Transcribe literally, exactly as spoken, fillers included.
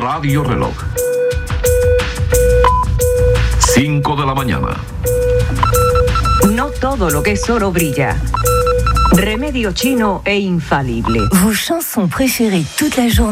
Radio Reloj. cinco de la mañana. No todo lo que es oro brilla. Remedio chino e infalible. Vos chansons préférées toute la journée.